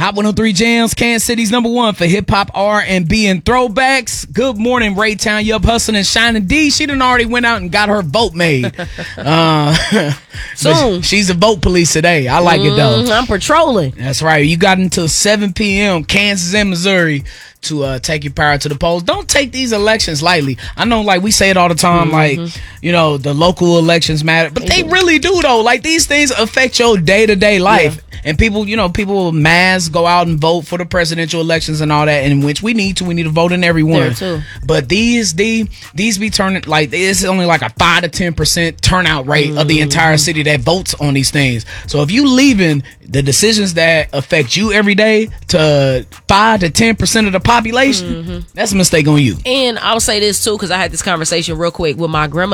Hot 103 Jams, Kansas City's #1 for hip hop, R&B, and throwbacks. Good morning, Raytown. Yup, hustling and shining. D, she done already went out and got her vote made. Soon. She's a vote police today. I like it though. I'm patrolling. That's right. You got until 7 p.m. Kansas and Missouri to take your power to the polls. Don't take these elections lightly. I know, like, we say it all the time, like, you know, the local elections matter, but they really do, though. Like, these things affect your day-to-day life. Yeah. And people, you know, people mass go out and vote for the presidential elections and all that, in which we need to vote in every one. Too. But these be turning, like, it's only like a 5 to 10% turnout rate of the entire city that votes on these things. So if you leaving the decisions that affect you every day to 5 to 10% of the population, that's a mistake on you. And I'll say this too, because I had this conversation real quick with my grandma.